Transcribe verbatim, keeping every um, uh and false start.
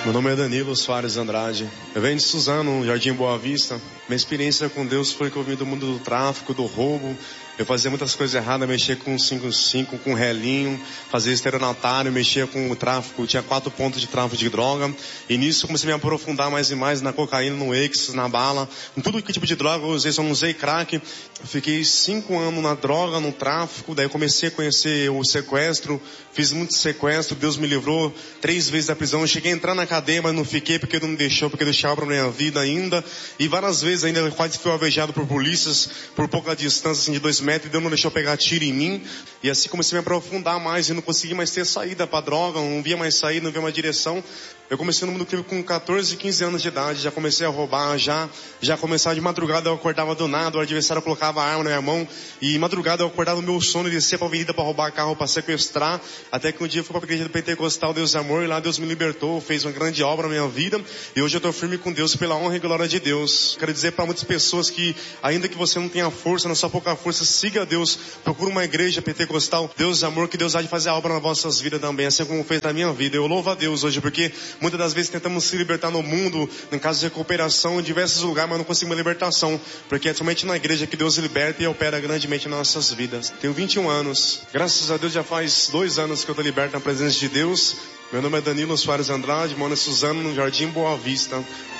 Meu nome é Danilo Soares Andrade. Eu venho de Suzano, Jardim Boa Vista. Minha experiência com Deus foi que eu vim do mundo do tráfico, do roubo. Eu fazia muitas coisas erradas, mexia com cinco cinco, com relinho, fazia estelionatário, mexia com o tráfico, tinha quatro pontos de tráfico de droga. E nisso eu comecei a me aprofundar mais e mais na cocaína, no ex, na bala, em tudo que tipo de droga eu usei, só não usei crack. Eu fiquei cinco anos na droga, no tráfico, daí eu comecei a conhecer o sequestro, fiz muito sequestro, Deus me livrou três vezes da prisão. Eu cheguei a entrar na cadeia, mas não fiquei porque não me deixou, porque deixava pra minha vida ainda. E várias vezes ainda quase fui alvejado por polícias, por pouca distância, assim, de dois metros, e Deus não deixou pegar tiro em mim. E assim comecei a me aprofundar mais e não consegui mais ter saída pra droga, não via mais saída, não via mais direção. Eu comecei no mundo crime com catorze, quinze anos de idade, já comecei a roubar, já, já começava de madrugada, eu acordava do nada, o adversário colocava a arma na minha mão, e de madrugada eu acordava no meu sono e descia pra avenida pra roubar carro, pra sequestrar, até que um dia eu fui pra igreja do Pentecostal, Deus de Amor, e lá Deus me libertou, fez uma grande obra na minha vida, e hoje eu tô firme com Deus pela honra e glória de Deus. Quero dizer para muitas pessoas que, ainda que você não tenha força, na sua pouca força, siga Deus, procura uma igreja pentecostal, Deus de Amor, que Deus há de fazer a obra nas vossas vidas também, assim como fez na minha vida. Eu louvo a Deus hoje, porque muitas das vezes tentamos se libertar no mundo, em casos de recuperação, em diversos lugares, mas não conseguimos libertação, porque é somente na igreja que Deus liberta e opera grandemente nas nossas vidas. Tenho vinte e um anos, graças a Deus já faz dois anos que eu estou liberto na presença de Deus. Meu nome é Danilo Soares Andrade, moro em Suzano, no Jardim Boa Vista.